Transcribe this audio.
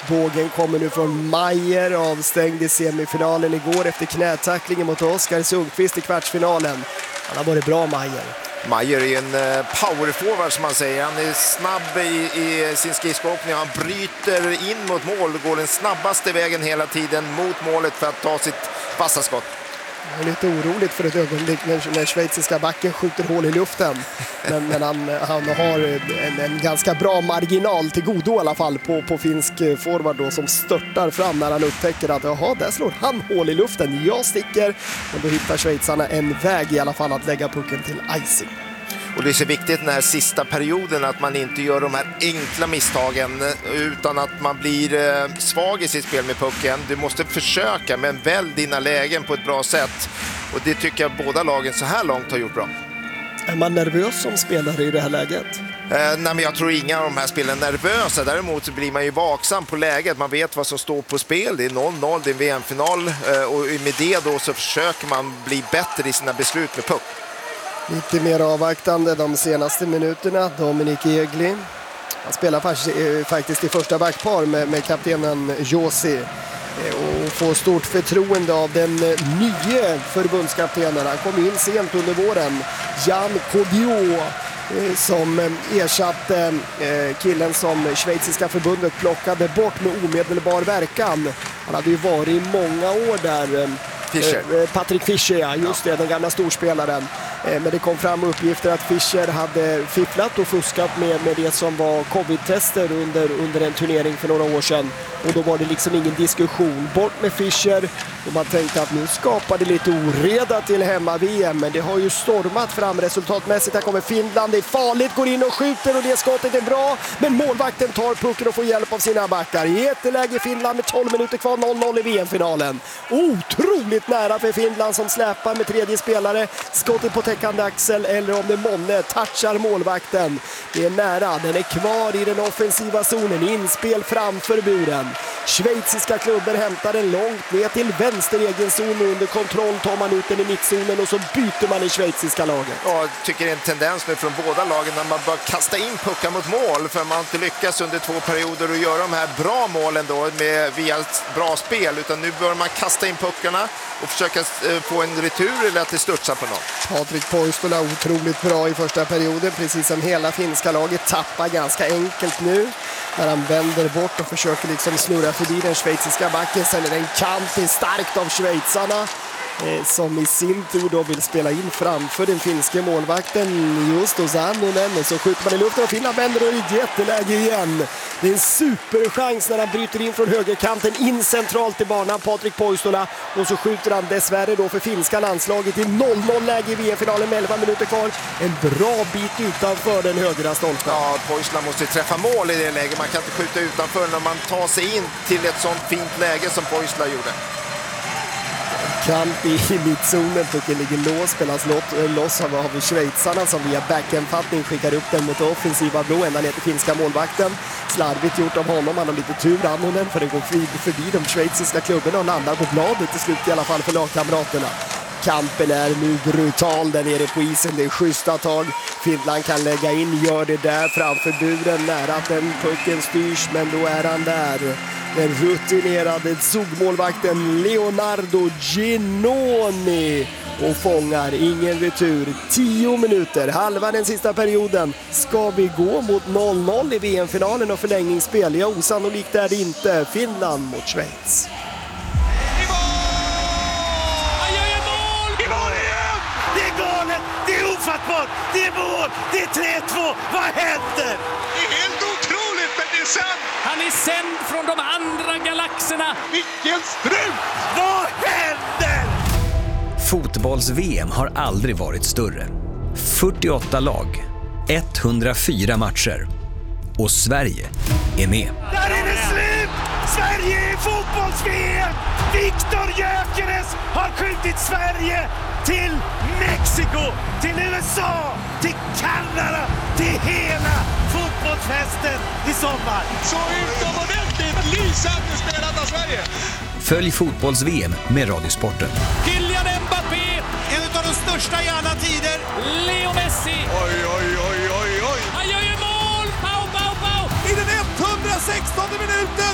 Bågen kommer nu från Maier, avstängd i semifinalen igår efter knätacklingen mot Oskar Sundqvist i kvartsfinalen. Han har varit bra, Maier. Maier är en powerforward som man säger. Han är snabb i sin skridskoåkning. Han bryter in mot mål och går den snabbaste vägen hela tiden mot målet för att ta sitt vassa skott. Jag är lite oroligt för ett ögonblick när schweiziska backen skjuter hål i luften. Men han har en ganska bra marginal till godo i alla fall på finsk forward då, som störtar fram när han upptäcker att jaha, där slår han hål i luften. Jag sticker, men då hittar schweizarna en väg i alla fall att lägga pucken till icing. Och det är så viktigt den här sista perioden att man inte gör de här enkla misstagen utan att man blir svag i sitt spel med pucken. Du måste försöka, men välj dina lägen på ett bra sätt. Och det tycker jag båda lagen så här långt har gjort bra. Är man nervös som spelare i det här läget? Nej, men jag tror inga av de här spelarna är nervösa. Däremot så blir man ju vaksam på läget. Man vet vad som står på spel. Det är 0-0, det är en VM-final. Och med det då så försöker man bli bättre i sina beslut med puck. Lite mer avvaktande de senaste minuterna. Dominik Egli. Han spelar faktiskt i första backpar med kaptenen Josi. Och får stort förtroende av den nya förbundskaptenen. Han kom in sent under våren. Jan Kodjo som ersatte killen som schweiziska förbundet plockade bort med omedelbar verkan. Han hade ju varit i många år där. Patrick Fischer, ja, just det, den gamla storspelaren. Men det kom fram uppgifter att Fischer hade fifflat och fuskat med det som var covid-tester under en turnering för några år sedan. Och då var det liksom ingen diskussion. Bort med Fischer. Och man tänkte att nu skapar det lite oreda till hemma-VM. Men det har ju stormat fram resultatmässigt. Här kommer Finland, det är farligt, går in och skjuter och det skottet är bra. Men målvakten tar pucken och får hjälp av sina backar. Jätteläge i Finland med 12 minuter kvar, 0-0 i VM-finalen. Otroligt nära för Finland som släpar med tredje spelare. Skottet på täckande axel eller om det månne touchar målvakten. Det är nära, den är kvar i den offensiva zonen. Inspel framför buren. Schweiziska klubbar hämtar den långt ner till vänster egen zon. Under kontroll tar man ut den i mittzonen och så byter man i schweiziska laget. Ja, jag tycker det är en tendens nu från båda lagen när man bara kasta in puckar mot mål för man har inte lyckats under 2 perioder och göra de här bra målen då via ett bra spel, utan nu bör man kasta in puckarna och försöka få en retur eller att det störtsar på någon. Patrik Poistola otroligt bra i första perioden, precis som hela finska laget, tappar ganska enkelt nu när han vänder bort och försöker liksom snurra förbi den schweiziska backen. Sen är det en kamp starkt av schweizarna som i sin tur då vill spela in framför den finska målvakten just hos Annonen, och så skjuter man i luften och Finland vänder och i ett jätteläge igen. Det är en superchans när han bryter in från högerkanten in centralt i banan, Patrik Poistola, och så skjuter han dessvärre då för finska landslaget i 0-0-läge i VM-finalen med 11 minuter kvar. En bra bit utanför den högra stolpen. Ja, Poistola måste träffa mål i det läget. Man kan inte skjuta utanför när man tar sig in till ett sånt fint läge som Poistola gjorde. Kamp i mittzonen, pucken ligger lås, spelas loss har vi schweizarna som via backendfattning skickar upp den mot offensiva blå ända ner till finska målvakten. Slarvigt gjort av honom, han har lite tur Annonen för den går förbi de schweiziska klubbarna och landar på bladet till slut i alla fall för lagkamraterna. Kampen är nu brutal där nere på isen, det är schyssta tag. Finland kan lägga in, gör det där framför buren nära att den pucken styrs, men då är han där. Den rutinerade zugmålvakten Leonardo Ginoni och fångar ingen retur. 10 minuter, halva den sista perioden. Ska vi gå mot 0-0 i VM-finalen och förlängningsspel? Ja, osannolikt är det inte. Finland mot Schweiz. Det är ofattbart! Det är mål! Det är 3-2! Vad händer? Det är helt otroligt, men det är sant! Han är sänd från de andra galaxerna! Vilken strut! Vad händer? Fotbolls-VM har aldrig varit större. 48 lag, 104 matcher. Och Sverige är med. Där är det slut! Sverige är fotbolls-VM! Viktor Gyökeres har skjutit Sverige till Mexiko, till USA, till Kanada, till hela fotbollsfesten i sommar. Så utomordentligt lysande spelat av Sverige! Följ fotbolls-VM med Radiosporten. Kylian Mbappé, En av de största i alla tider. Leo Messi. Oj, oj, oj, oj, oj! Han gör ju mål! Pau, pau, pau! I den 116:e minuten